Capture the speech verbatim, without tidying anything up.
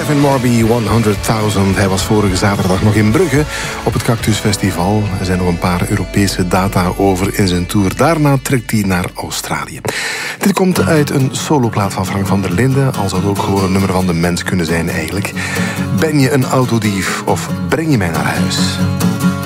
Gavin Morby, honderdduizend. Hij was vorige zaterdag nog in Brugge op het Cactus Festival. Er zijn nog een paar Europese data over in zijn tour. Daarna trekt hij naar Australië. Dit komt uit een soloplaat van Frank van der Linden. Al zou het ook gewoon een nummer van de mens kunnen zijn eigenlijk. Ben je een autodief of breng je mij naar huis?